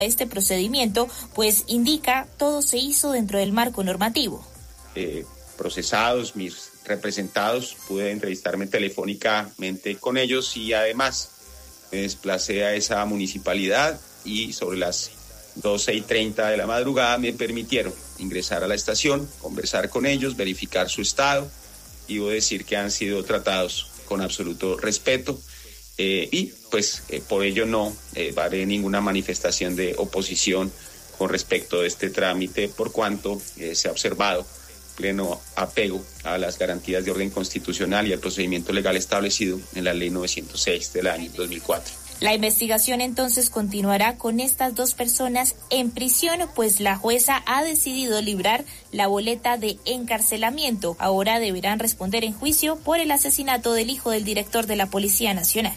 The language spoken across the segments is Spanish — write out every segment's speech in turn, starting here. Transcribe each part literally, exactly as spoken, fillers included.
Este procedimiento, pues indica, todo se hizo dentro del marco normativo. Eh, procesados, mis representados, pude entrevistarme telefónicamente con ellos y además me desplacé a esa municipalidad y sobre las doce y treinta de la madrugada me permitieron ingresar a la estación, conversar con ellos, verificar su estado y debo decir que han sido tratados con absoluto respeto. Eh, y pues eh, por ello no eh, haré ninguna manifestación de oposición con respecto a este trámite, por cuanto eh, se ha observado pleno apego a las garantías de orden constitucional y al procedimiento legal establecido en la ley novecientos seis del año dos mil cuatro. La investigación entonces continuará con estas dos personas en prisión, pues la jueza ha decidido librar la boleta de encarcelamiento. Ahora deberán responder en juicio por el asesinato del hijo del director de la Policía Nacional.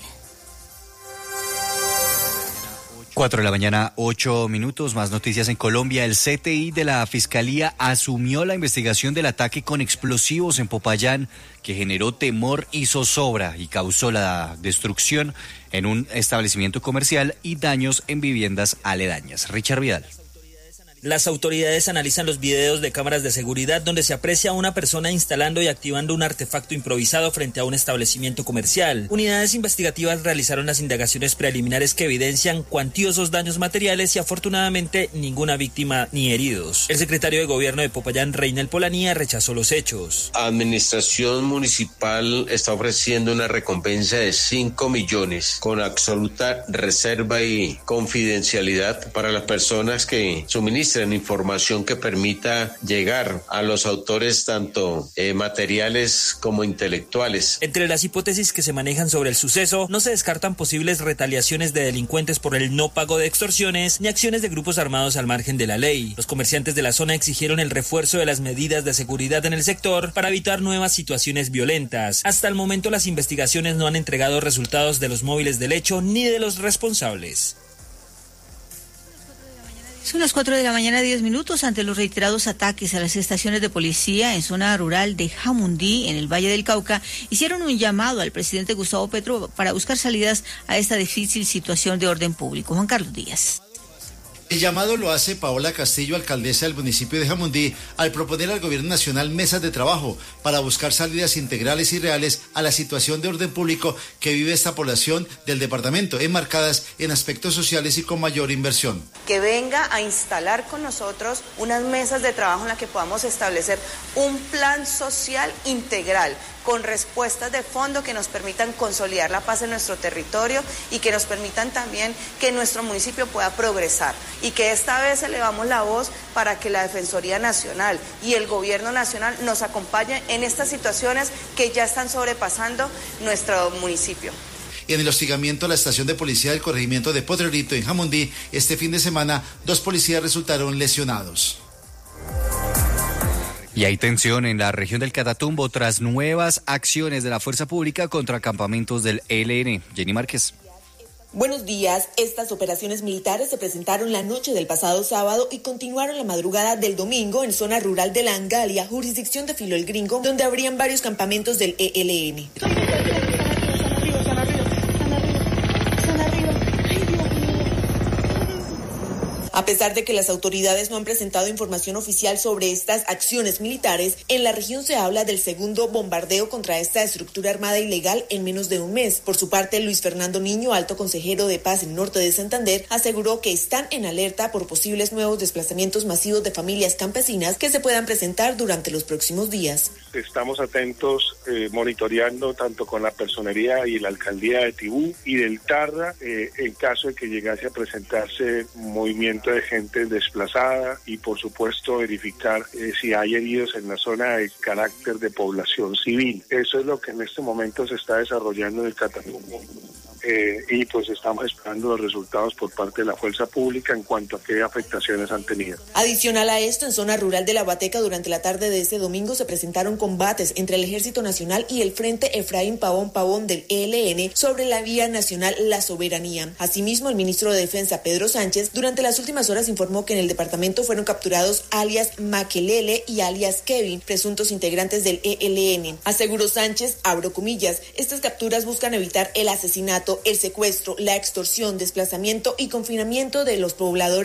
Cuatro de la mañana, ocho minutos, más noticias en Colombia. El C T I de la Fiscalía asumió la investigación del ataque con explosivos en Popayán, que generó temor y zozobra y causó la destrucción en un establecimiento comercial y daños en viviendas aledañas. Richard Vidal. Las autoridades analizan los videos de cámaras de seguridad donde se aprecia a una persona instalando y activando un artefacto improvisado frente a un establecimiento comercial. Unidades investigativas realizaron las indagaciones preliminares que evidencian cuantiosos daños materiales y afortunadamente ninguna víctima ni heridos. El secretario de Gobierno de Popayán, Reynel Polanía, rechazó los hechos. Administración municipal está ofreciendo una recompensa de cinco millones con absoluta reserva y confidencialidad para las personas que suministran información que permita llegar a los autores tanto eh, materiales como intelectuales. Entre las hipótesis que se manejan sobre el suceso, no se descartan posibles retaliaciones de delincuentes por el no pago de extorsiones ni acciones de grupos armados al margen de la ley. Los comerciantes de la zona exigieron el refuerzo de las medidas de seguridad en el sector para evitar nuevas situaciones violentas. Hasta el momento las investigaciones no han entregado resultados de los móviles del hecho ni de los responsables. Son las cuatro de la mañana, diez minutos. Ante los reiterados ataques a las estaciones de policía en zona rural de Jamundí, en el Valle del Cauca, hicieron un llamado al presidente Gustavo Petro para buscar salidas a esta difícil situación de orden público. Juan Carlos Díaz. El llamado lo hace Paola Castillo, alcaldesa del municipio de Jamundí, al proponer al gobierno nacional mesas de trabajo para buscar salidas integrales y reales a la situación de orden público que vive esta población del departamento, enmarcadas en aspectos sociales y con mayor inversión. Que venga a instalar con nosotros unas mesas de trabajo en las que podamos establecer un plan social integral, con respuestas de fondo que nos permitan consolidar la paz en nuestro territorio y que nos permitan también que nuestro municipio pueda progresar. Y que esta vez elevamos la voz para que la Defensoría Nacional y el Gobierno Nacional nos acompañen en estas situaciones que ya están sobrepasando nuestro municipio. En el hostigamiento a la estación de policía del corregimiento de Potrerito en Jamundí, este fin de semana, dos policías resultaron lesionados. Y hay tensión en la región del Catatumbo tras nuevas acciones de la fuerza pública contra campamentos del E L N. Jenny Márquez. Buenos días. Estas operaciones militares se presentaron la noche del pasado sábado y continuaron la madrugada del domingo en zona rural de La Angalia, jurisdicción de Filo el Gringo, donde habrían varios campamentos del E L N. A pesar de que las autoridades no han presentado información oficial sobre estas acciones militares, en la región se habla del segundo bombardeo contra esta estructura armada ilegal en menos de un mes. Por su parte, Luis Fernando Niño, alto consejero de paz en norte de Santander, aseguró que están en alerta por posibles nuevos desplazamientos masivos de familias campesinas que se puedan presentar durante los próximos días. Estamos atentos, eh, monitoreando tanto con la personería y la alcaldía de Tibú y del Tarra, eh, en caso de que llegase a presentarse movimiento de gente desplazada y por supuesto verificar eh, si hay heridos en la zona de carácter de población civil. Eso es lo que en este momento se está desarrollando en el Catatumbo. Eh, y pues estamos esperando los resultados por parte de la fuerza pública en cuanto a qué afectaciones han tenido. Adicional a esto, en zona rural de La Bateca durante la tarde de este domingo se presentaron combates entre el Ejército Nacional y el Frente Efraín Pavón Pavón del E L N sobre la vía nacional La Soberanía. Asimismo, el ministro de Defensa, Pedro Sánchez, durante las últimas horas informó que en el departamento fueron capturados alias Maquelele y alias Kevin, presuntos integrantes del E L N. Aseguró Sánchez, abro comillas, estas capturas buscan evitar el asesinato el secuestro, la extorsión, desplazamiento y confinamiento de los pobladores